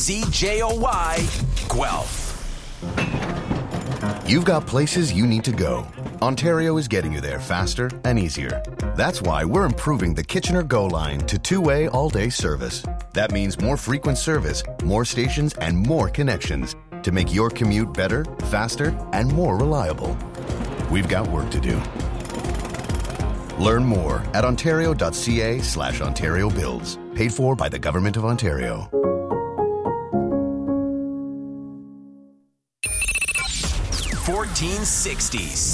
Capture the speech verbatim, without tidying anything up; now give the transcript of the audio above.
C J O Y, Guelph. You've got places you need to go. Ontario is getting you there faster and easier. That's why we're improving the Kitchener Go line to two-way all-day service. That means more frequent service, more stations, and more connections to make your commute better, faster, and more reliable. We've got work to do. Learn more at ontario.ca slash Ontario Builds. Paid for by the Government of Ontario. fourteen sixty